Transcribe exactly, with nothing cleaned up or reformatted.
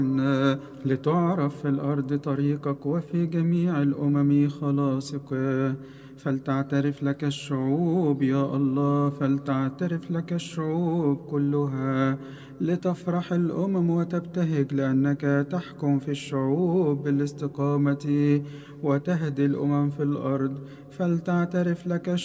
لتعرف في الأرض طريقك وفي جميع الأمم خلاصك. فلتعترف لك الشعوب يا الله، فلتعترف لك الشعوب كلها. لتفرح الأمم وتبتهج لأنك تحكم في الشعوب بالاستقامة وتهدي الأمم في الأرض. فلتعترف لك